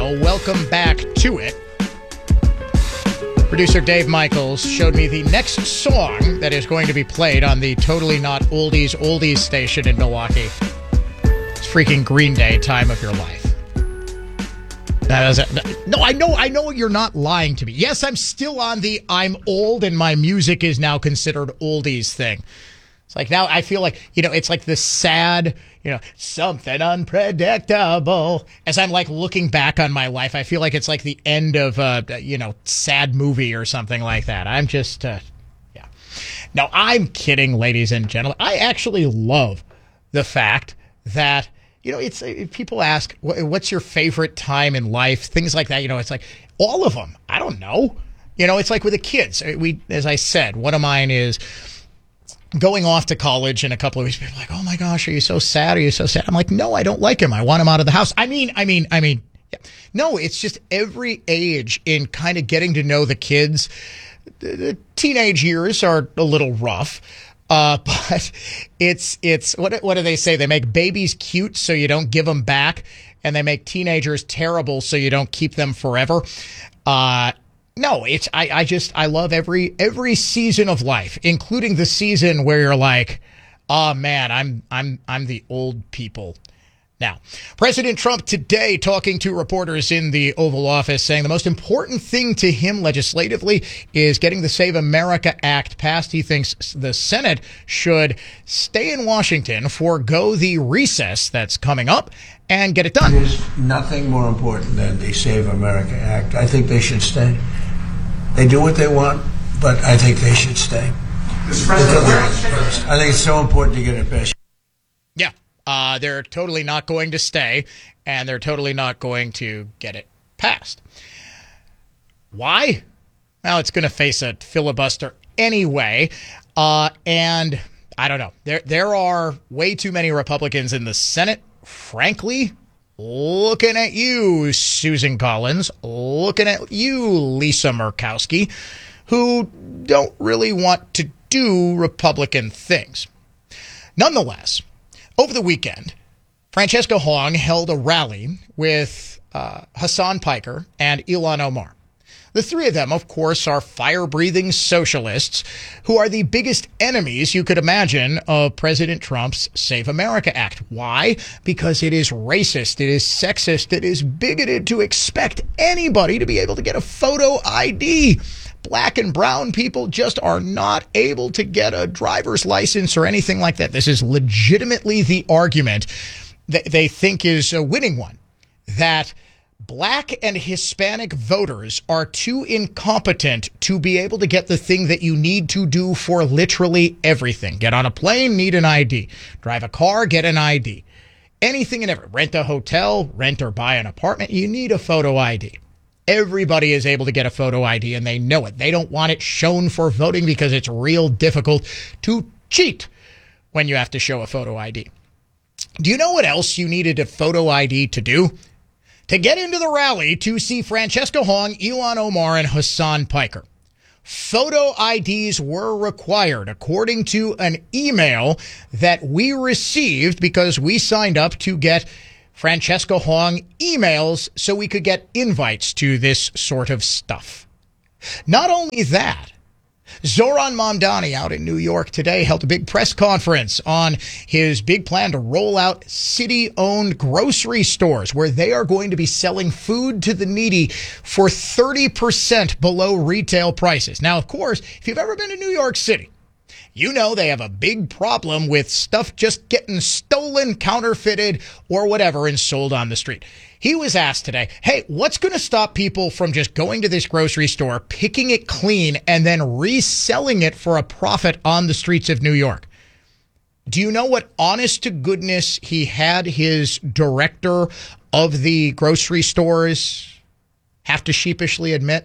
show. Welcome back to it. Producer Dave Michaels showed me the next song that is going to be played on the Totally Not Oldies station in Milwaukee. It's freaking Green Day, Time of Your Life. No, I know you're not lying to me. Yes, I'm still on the I'm old and my music is now considered oldies thing. It's like now I feel like, it's like the sad, something unpredictable. As I'm like looking back on my life, I feel like it's like the end of a, sad movie or something like that. I'm just, yeah. No, I'm kidding, ladies and gentlemen. I actually love the fact that, it's people ask, what's your favorite time in life? Things like that. It's like all of them. I don't know. It's like with the kids. As I said, one of mine is going off to college in a couple of weeks. People are like, oh my gosh, are you so sad? Are you so sad? I'm like, no, I don't like him. I want him out of the house. I mean, yeah. No, it's just every age in kind of getting to know the kids. The teenage years are a little rough. But it's what do they say? They make babies cute so you don't give them back, and they make teenagers terrible so you don't keep them forever. No, I love every season of life, including the season where you're like, oh man, I'm the old people. Now, President Trump today talking to reporters in the Oval Office saying the most important thing to him legislatively is getting the Save America Act passed. He thinks the Senate should stay in Washington, forego the recess that's coming up, and get it done. There's nothing more important than the Save America Act. I think they should stay. They do what they want, but I think they should stay. I think it's so important to get it passed. Yeah. They're totally not going to stay, and they're totally not going to get it passed. Why? Well, it's going to face a filibuster anyway, and I don't know. There are way too many Republicans in the Senate, frankly. Looking at you, Susan Collins, looking at you, Lisa Murkowski, who don't really want to do Republican things. Nonetheless, over the weekend, Francesca Hong held a rally with Hasan Piker and Ilhan Omar. The three of them, of course, are fire-breathing socialists who are the biggest enemies you could imagine of President Trump's Save America Act. Why? Because it is racist, it is sexist, it is bigoted to expect anybody to be able to get a photo ID. Black and brown people just are not able to get a driver's license or anything like that. This is legitimately the argument that they think is a winning one, that Black and Hispanic voters are too incompetent to be able to get the thing that you need to do for literally everything. Get on a plane, need an ID. Drive a car, get an ID. Anything and everything. Rent a hotel, rent or buy an apartment, you need a photo ID. Everybody is able to get a photo ID, and they know it. They don't want it shown for voting because it's real difficult to cheat when you have to show a photo ID. Do you know what else you needed a photo ID to do? To get into the rally to see Francesca Hong, Ilhan Omar, and Hasan Piker. Photo IDs were required, according to an email that we received because we signed up to get Francesca Hong emails so we could get invites to this sort of stuff. Not only that, Zoran Mamdani out in New York today held a big press conference on his big plan to roll out city-owned grocery stores where they are going to be selling food to the needy for 30% below retail prices. Now, of course, if you've ever been to New York City, you know they have a big problem with stuff just getting stolen, counterfeited, or whatever and sold on the street. He was asked today, hey, what's going to stop people from just going to this grocery store, picking it clean, and then reselling it for a profit on the streets of New York? Do you know what honest to goodness he had his director of the grocery stores have to sheepishly admit?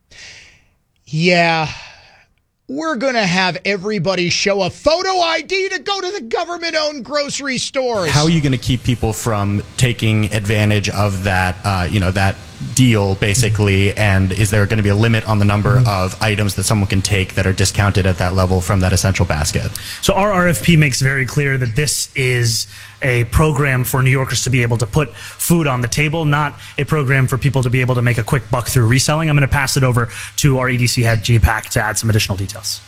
Yeah, we're going to have everybody show a photo ID to go to the government-owned grocery stores. How are you going to keep people from taking advantage of that, that deal, basically, and is there going to be a limit on the number of items that someone can take that are discounted at that level from that essential basket? So our RFP makes very clear that this is a program for New Yorkers to be able to put food on the table, not a program for people to be able to make a quick buck through reselling. I'm going to pass it over to our EDC head, G-Pack, to add some additional details.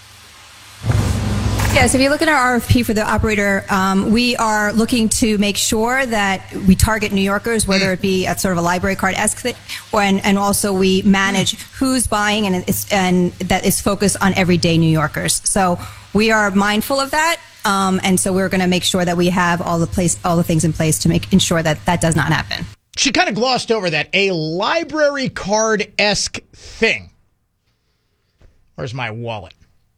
Yes, if you look at our RFP for the operator, we are looking to make sure that we target New Yorkers, whether it be at sort of a library card-esque thing, and also we manage who's buying and that is focused on everyday New Yorkers. So we are mindful of that, and so we're going to make sure that we have all the things in place to ensure that that does not happen. She kind of glossed over that. A library card-esque thing. Where's my wallet?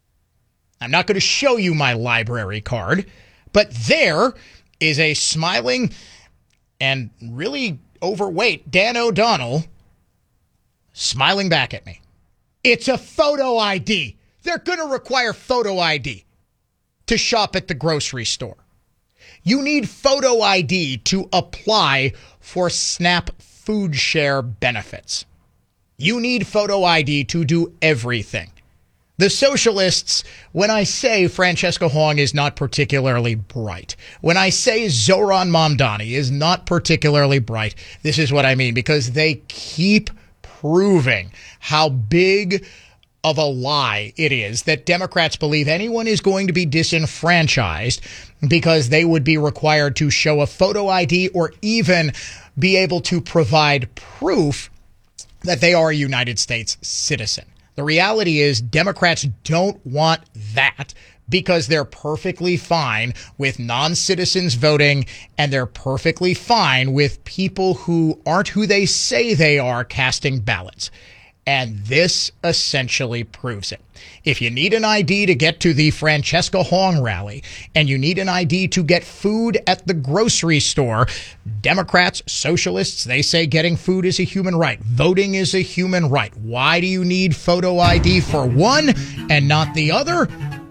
I'm not going to show you my library card, but there is a smiling and really overweight Dan O'Donnell smiling back at me. It's a photo ID. They're going to require photo ID to shop at the grocery store. You need photo ID to apply for SNAP food share benefits. You need photo ID to do everything. The socialists, when I say Francesca Hong is not particularly bright, when I say Zoran Mamdani is not particularly bright, this is what I mean, because they keep proving how big of a lie it is that Democrats believe anyone is going to be disenfranchised because they would be required to show a photo ID or even be able to provide proof that they are a United States citizen. The reality is Democrats don't want that because they're perfectly fine with non-citizens voting, and they're perfectly fine with people who aren't who they say they are casting ballots. And this essentially proves it. If you need an ID to get to the Francesca Hong rally, and you need an ID to get food at the grocery store, Democrats, socialists, they say getting food is a human right. Voting is a human right. Why do you need photo ID for one and not the other?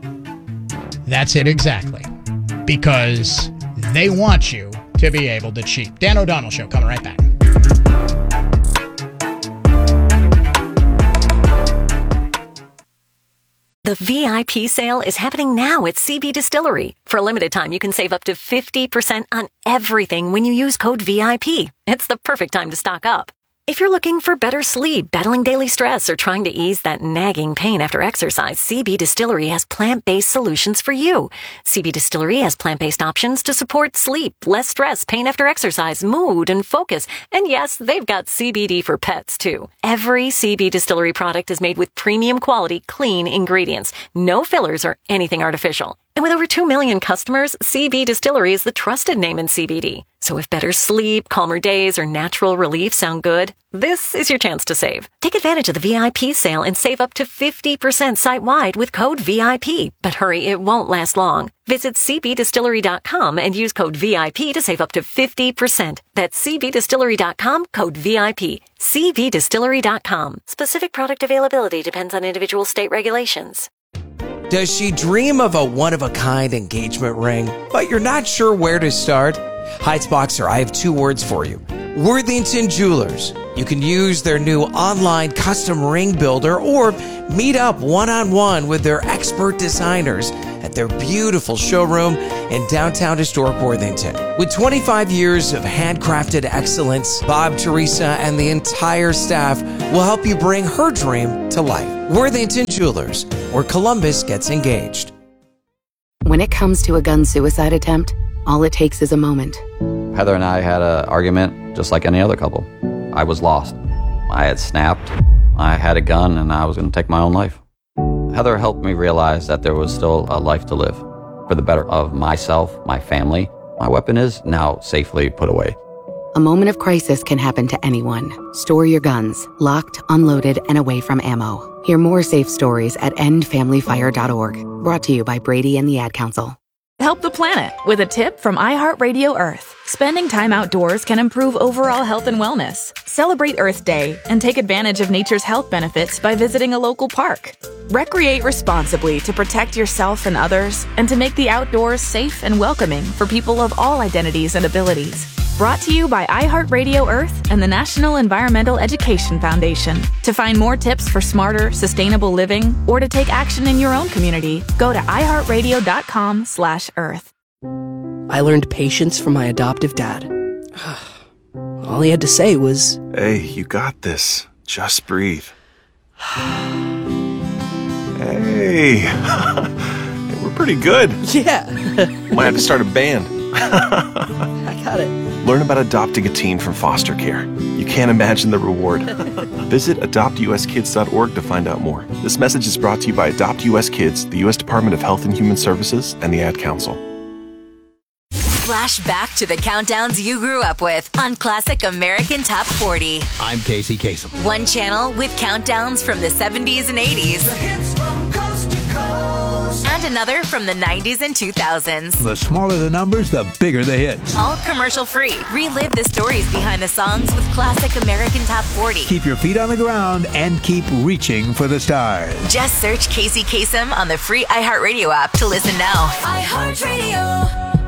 That's it exactly. Because they want you to be able to cheat. Dan O'Donnell Show, coming right back. The VIP sale is happening now at CB Distillery. For a limited time, you can save up to 50% on everything when you use code VIP. It's the perfect time to stock up. If you're looking for better sleep, battling daily stress, or trying to ease that nagging pain after exercise, CB Distillery has plant-based solutions for you. CB Distillery has plant-based options to support sleep, less stress, pain after exercise, mood, and focus. And yes, they've got CBD for pets, too. Every CB Distillery product is made with premium quality, clean ingredients. No fillers or anything artificial. And with over 2 million customers, CB Distillery is the trusted name in CBD. So if better sleep, calmer days, or natural relief sound good, this is your chance to save. Take advantage of the VIP sale and save up to 50% site-wide with code VIP. But hurry, it won't last long. Visit cbdistillery.com and use code VIP to save up to 50%. That's cbdistillery.com, code VIP. cbdistillery.com. Specific product availability depends on individual state regulations. Does she dream of a one-of-a-kind engagement ring, but you're not sure where to start? Heights Boxer, I have 2 words for you. Worthington Jewelers. You can use their new online custom ring builder or meet up one-on-one with their expert designers at their beautiful showroom in downtown historic Worthington. With 25 years of handcrafted excellence, Bob, Teresa, and the entire staff will help you bring her dream to life. Worthington Jewelers, where Columbus gets engaged. When it comes to a gun suicide attempt, all it takes is a moment. Heather and I had an argument just like any other couple. I was lost. I had snapped. I had a gun and I was going to take my own life. Heather helped me realize that there was still a life to live for the better of myself, my family. My weapon is now safely put away. A moment of crisis can happen to anyone. Store your guns, locked, unloaded, and away from ammo. Hear more safe stories at endfamilyfire.org. Brought to you by Brady and the Ad Council. Help the planet with a tip from iHeartRadio Earth. Spending time outdoors can improve overall health and wellness. Celebrate Earth Day and take advantage of nature's health benefits by visiting a local park. Recreate responsibly to protect yourself and others, and to make the outdoors safe and welcoming for people of all identities and abilities. Brought to you by iHeartRadio Earth and the National Environmental Education Foundation. To find more tips for smarter, sustainable living, or to take action in your own community, go to iHeartRadio.com/Earth. I learned patience from my adoptive dad. All he had to say was, "Hey, you got this. Just breathe." Hey, we're pretty good. Yeah. Might have to start a band. I got it. Learn about adopting a teen from foster care. You can't imagine the reward. Visit adoptuskids.org to find out more. This message is brought to you by Adopt US Kids, the U.S. Department of Health and Human Services, and the Ad Council. Flash back to the countdowns you grew up with on Classic American Top 40. I'm Casey Kasem. One channel with countdowns from the 70s and 80s. The hits from coast to coast. And another from the 90s and 2000s. The smaller the numbers, the bigger the hits. All commercial free. Relive the stories behind the songs with Classic American Top 40. Keep your feet on the ground and keep reaching for the stars. Just search Casey Kasem on the free iHeartRadio app to listen now. iHeartRadio.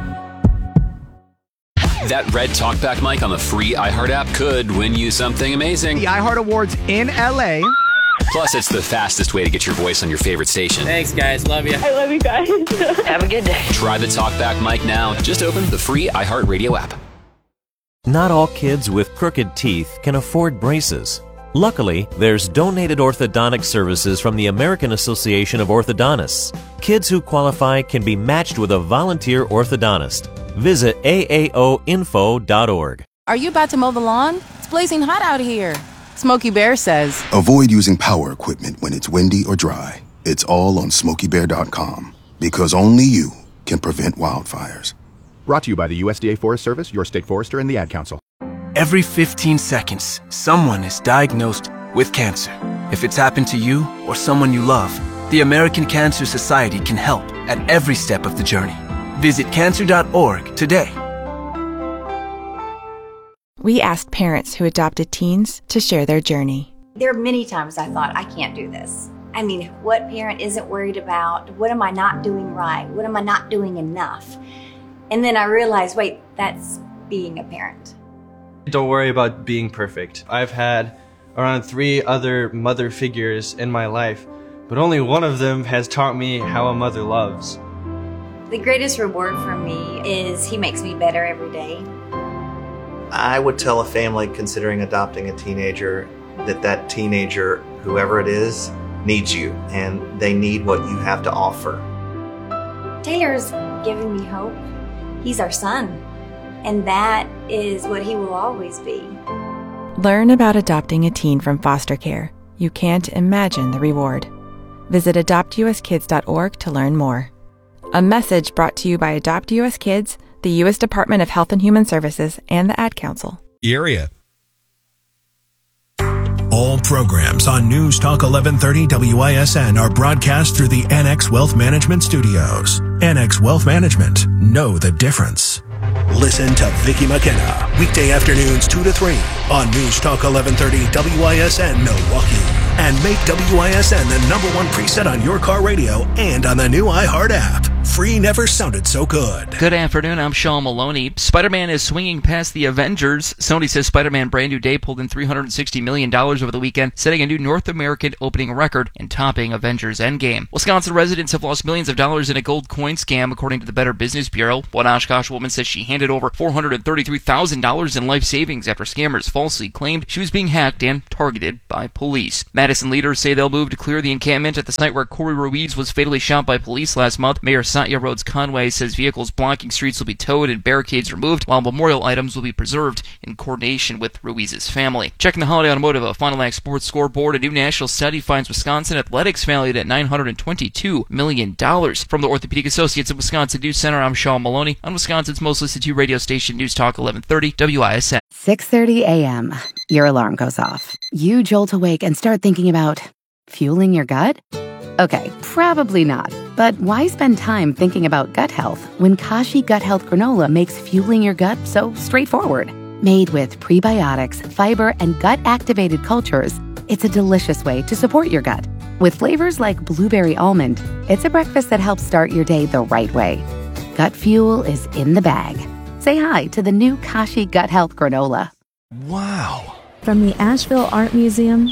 That red talkback mic on the free iHeart app could win you something amazing. The iHeart Awards in LA. Plus, it's the fastest way to get your voice on your favorite station. Thanks, guys. Love you. I love you guys. Have a good day. Try the talkback mic now. Just open the free iHeart Radio app. Not all kids with crooked teeth can afford braces. Luckily, there's donated orthodontic services from the American Association of Orthodontists. Kids who qualify can be matched with a volunteer orthodontist. Visit aaoinfo.org. Are you about to mow the lawn? It's blazing hot out here. Smokey Bear says, avoid using power equipment when it's windy or dry. It's all on SmokeyBear.com, because only you can prevent wildfires. Brought to you by the USDA Forest Service, your state forester, and the Ad Council. Every 15 seconds, someone is diagnosed with cancer. If it's happened to you or someone you love, the American Cancer Society can help at every step of the journey. Visit cancer.org today. We asked parents who adopted teens to share their journey. There are many times I thought, I can't do this. I mean, what parent isn't worried about? What am I not doing right? What am I not doing enough? And then I realized, wait, that's being a parent. Don't worry about being perfect. I've had around 3 other mother figures in my life, but only one of them has taught me how a mother loves. The greatest reward for me is he makes me better every day. I would tell a family considering adopting a teenager that teenager, whoever it is, needs you, and they need what you have to offer. Taylor's giving me hope. He's our son, and that is what he will always be. Learn about adopting a teen from foster care. You can't imagine the reward. Visit adoptuskids.org to learn more. A message brought to you by Adopt US Kids, the U.S. Department of Health and Human Services, and the Ad Council. Area. All programs on News Talk 1130 WISN are broadcast through the NX Wealth Management Studios. NX Wealth Management. Know the difference. Listen to Vicki McKenna, weekday afternoons 2 to 3 on News Talk 1130 WISN Milwaukee. And make WISN the #1 preset on your car radio and on the new iHeart app. Free never sounded so good. Good afternoon, I'm Sean Maloney. Spider-Man is swinging past the Avengers. Sony says Spider-Man Brand New Day pulled in $360 million over the weekend, setting a new North American opening record and topping Avengers Endgame. Wisconsin residents have lost millions of dollars in a gold coin scam, according to the Better Business Bureau. One Oshkosh woman says she handed over $433,000 in life savings after scammers falsely claimed she was being hacked and targeted by police. Madison leaders say they'll move to clear the encampment at the site where Corey Ruiz was fatally shot by police last month. Mayor Satya Rhodes Conway says vehicles blocking streets will be towed and barricades removed, while memorial items will be preserved in coordination with Ruiz's family. Checking the Holiday Automotive, a Final Act Sports scoreboard, a new national study finds Wisconsin athletics valued at $922 million. From the Orthopedic Associates of Wisconsin News Center, I'm Sean Maloney on Wisconsin's most listened to radio station, News Talk 1130 WISN. 6:30 a.m. Your alarm goes off. You jolt awake and start thinking about fueling your gut? Okay, probably not. But why spend time thinking about gut health when Kashi Gut Health Granola makes fueling your gut so straightforward? Made with prebiotics, fiber, and gut-activated cultures, it's a delicious way to support your gut. With flavors like blueberry almond, it's a breakfast that helps start your day the right way. Gut fuel is in the bag. Say hi to the new Kashi Gut Health Granola. Wow. From the Asheville Art Museum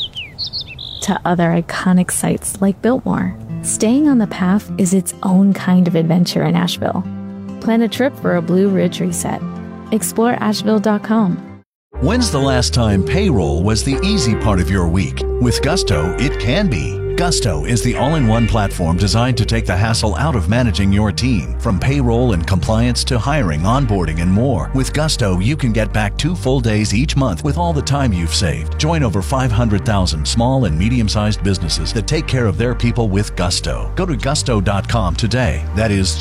to other iconic sites like Biltmore, staying on the path is its own kind of adventure in Asheville. Plan a trip for a Blue Ridge reset. Explore Asheville.com. When's the last time payroll was the easy part of your week? With Gusto, it can be. Gusto is the all-in-one platform designed to take the hassle out of managing your team. From payroll and compliance to hiring, onboarding, and more. With Gusto, you can get back 2 full days each month with all the time you've saved. Join over 500,000 small and medium-sized businesses that take care of their people with Gusto. Go to gusto.com today. That is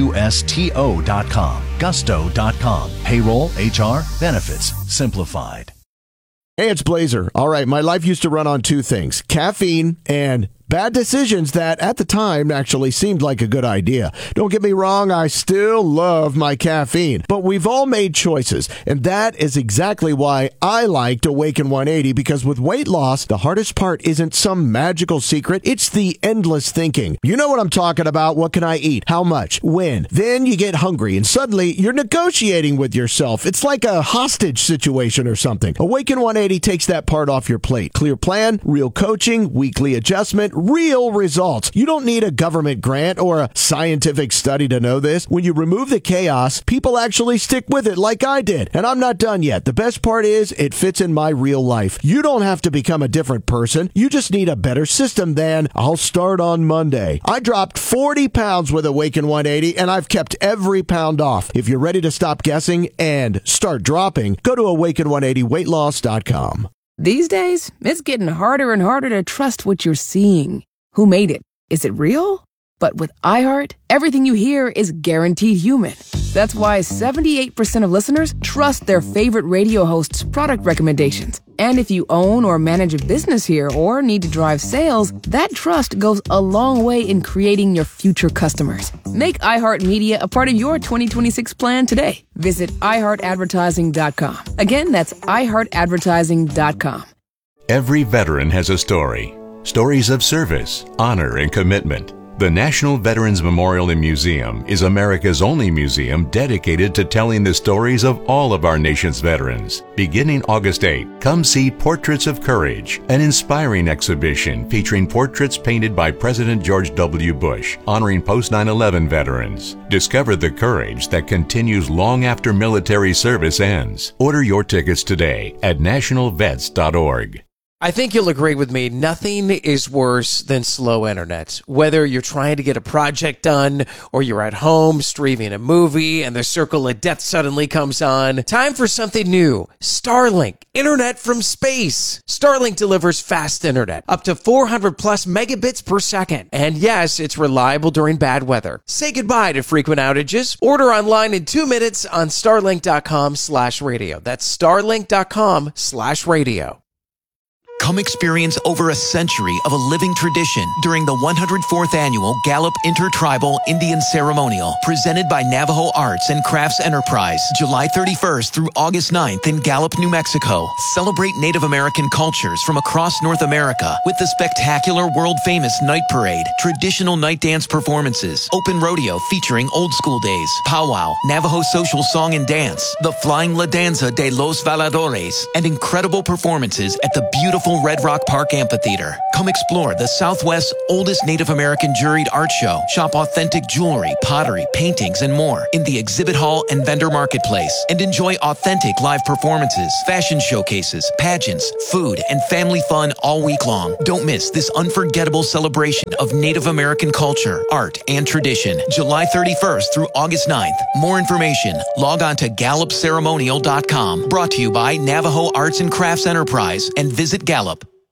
Gusto.com. Gusto.com. Payroll, HR, benefits, simplified. Hey, it's Blazer. All right, my life used to run on 2 things, caffeine and bad decisions that at the time actually seemed like a good idea. Don't get me wrong, I still love my caffeine, but we've all made choices, and that is exactly why I liked Awaken 180, because with weight loss, the hardest part isn't some magical secret, it's the endless thinking. You know what I'm talking about. What can I eat? How much? When? Then you get hungry, and suddenly you're negotiating with yourself. It's like a hostage situation or something. Awaken 180 takes that part off your plate. Clear plan, real coaching, weekly adjustment, real results. You don't need a government grant or a scientific study to know this. When you remove the chaos, people actually stick with it like I did. And I'm not done yet. The best part is it fits in my real life. You don't have to become a different person. You just need a better system than I'll start on Monday. I dropped 40 pounds with Awaken 180 and I've kept every pound off. If you're ready to stop guessing and start dropping, go to awaken180weightloss.com. These days, it's getting harder and harder to trust what you're seeing. Who made it? Is it real? But with iHeart, everything you hear is guaranteed human. That's why 78% of listeners trust their favorite radio host's product recommendations. And if you own or manage a business here or need to drive sales, that trust goes a long way in creating your future customers. Make iHeartMedia a part of your 2026 plan today. Visit iHeartAdvertising.com. Again, that's iHeartAdvertising.com. Every veteran has a story. Stories of service, honor, and commitment. The National Veterans Memorial and Museum is America's only museum dedicated to telling the stories of all of our nation's veterans. Beginning August 8, come see Portraits of Courage, an inspiring exhibition featuring portraits painted by President George W. Bush, honoring post-9/11 veterans. Discover the courage that continues long after military service ends. Order your tickets today at nationalvets.org. I think you'll agree with me, nothing is worse than slow internet. Whether you're trying to get a project done or you're at home streaming a movie and the circle of death suddenly comes on, time for something new. Starlink, internet from space. Starlink delivers fast internet, up to 400 plus megabits per second. And yes, it's reliable during bad weather. Say goodbye to frequent outages. Order online in 2 minutes on starlink.com/radio. That's starlink.com/radio. Come experience over a century of a living tradition during the 104th Annual Gallup Intertribal Indian Ceremonial, presented by Navajo Arts and Crafts Enterprise, July 31st through August 9th in Gallup, New Mexico. Celebrate Native American cultures from across North America with the spectacular world-famous Night Parade, traditional night dance performances, open rodeo featuring old school days, powwow, Navajo social song and dance, the Flying La Danza de los Valadores, and incredible performances at the beautiful Red Rock Park Amphitheater. Come explore the Southwest's oldest Native American juried art show. Shop authentic jewelry, pottery, paintings, and more in the exhibit hall and vendor marketplace. And enjoy authentic live performances, fashion showcases, pageants, food, and family fun all week long. Don't miss this unforgettable celebration of Native American culture, art, and tradition. July 31st through August 9th. More information, log on to GallupCeremonial.com. Brought to you by Navajo Arts and Crafts Enterprise and Visit Gallup.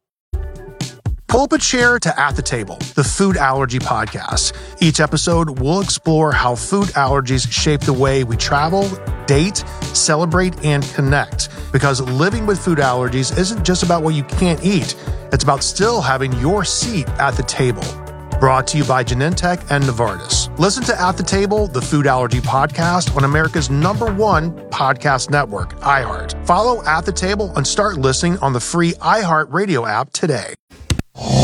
Pull up a chair to At the Table, the food allergy podcast. Each episode, we'll explore how food allergies shape the way we travel, date, celebrate, and connect. Because living with food allergies isn't just about what you can't eat. It's about still having your seat at the table. Brought to you by Genentech and Novartis. Listen to At the Table, the Food Allergy Podcast on America's #1 podcast network, iHeart. Follow At the Table and start listening on the free iHeart Radio app today.